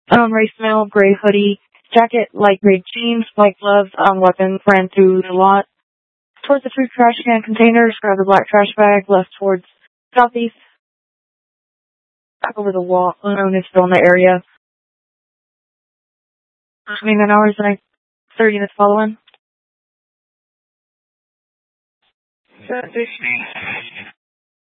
Race male, gray hoodie, jacket, light gray jeans, white gloves, weapon, ran through the lot. Towards the food trash can containers, grabbed a black trash bag, left towards southeast. Back over the wall, unknown is still in the area. Between an hours and 30 minutes following.